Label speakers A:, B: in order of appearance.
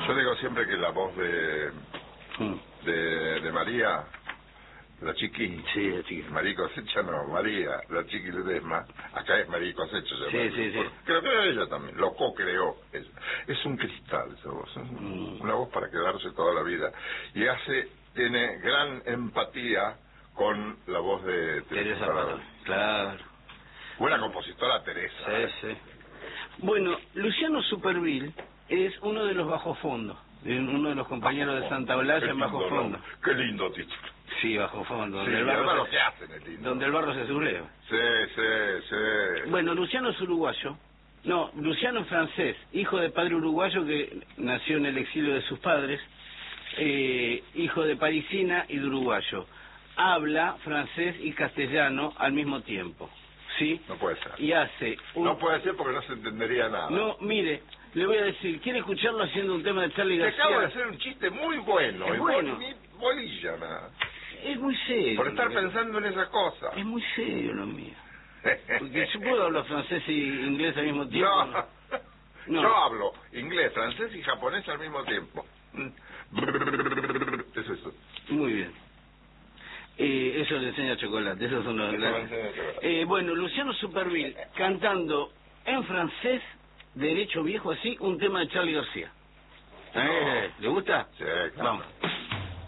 A: Yo digo siempre que la voz de María, la Chiqui,
B: Sí, la Chiqui.
A: María Cosecha no, María, la Chiqui Ledesma, acá es María Cosecha.
B: Sí.
A: Creo que ella también, lo co-creó. Es un cristal esa voz, una voz para quedarse toda la vida. Y tiene gran empatía con la voz de Teresa Parodi.
B: Claro.
A: Buena compositora Teresa.
B: Sí. Bueno, Luciano Superville es uno de los bajos-fondos, uno de los compañeros de Santa Olalla en Bajo Fondo.
A: Qué lindo título.
B: Sí, Bajo Fondo, donde,
A: sí,
B: el, barro
A: lo que hacen es lindo.
B: Donde el barro se subleva.
A: Sí.
B: Bueno, Luciano es uruguayo. No, Luciano es francés, hijo de padre uruguayo que nació en el exilio de sus padres, hijo de parisina y de uruguayo. Habla francés y castellano al mismo tiempo. ¿Sí?
A: No puede ser.
B: Y hace
A: No puede ser porque no se entendería nada.
B: No, mire, le voy a decir, ¿quiere escucharlo haciendo un tema de Charly García?
A: Te acabo de hacer un chiste muy bueno.
B: Es bueno.
A: Ni bolilla nada.
B: Es muy serio.
A: Por estar pensando en esa cosa.
B: Es muy serio lo mío. Porque yo puedo hablar francés y inglés al mismo tiempo.
A: No. Yo hablo inglés, francés y japonés al mismo tiempo. Es eso.
B: Muy bien. Eso le enseña Chocolate, esos son los... bueno, Luciano Superville cantando en francés, derecho viejo así, un tema de Charly García. ¿Le gusta?
A: Sí, claro.
B: Vamos.